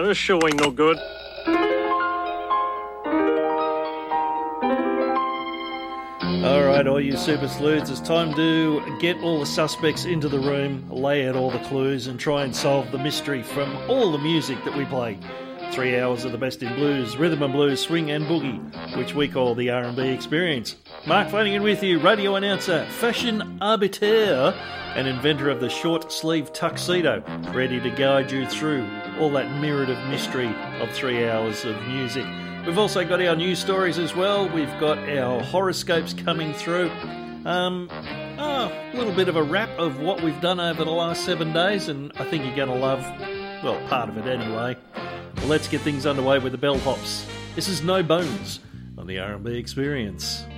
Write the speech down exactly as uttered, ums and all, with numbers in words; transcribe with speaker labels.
Speaker 1: No, this show ain't no good.
Speaker 2: All right, all you super sleuths, it's time to get all the suspects into the room, lay out all the clues, and try and solve the mystery from all the music that we play. Three hours of the best in blues, rhythm and blues, swing and boogie, which we call the R and B experience. Mark Flanagan with you, radio announcer, fashion arbiter, and inventor of the short sleeve tuxedo, ready to guide you through all that myriad of mystery of three hours of music. We've also got our news stories as well. We've got our horoscopes coming through. Um, oh, a little bit of a wrap of what we've done over the last seven days, and I think you're going to love, well, part of it anyway. Well, let's get things underway with the bellhops. This is No Bones on the R and B Experience.